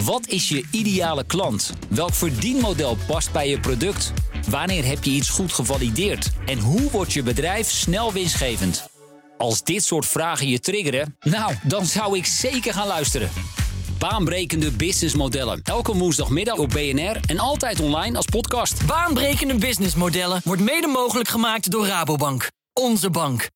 Wat is je ideale klant? Welk verdienmodel past bij je product? Wanneer heb je iets goed gevalideerd? En hoe wordt je bedrijf snel winstgevend? Als dit soort vragen je triggeren, nou, dan zou ik zeker gaan luisteren. Baanbrekende businessmodellen. Elke woensdagmiddag op BNR en altijd online als podcast. Baanbrekende businessmodellen wordt mede mogelijk gemaakt door Rabobank. Onze bank.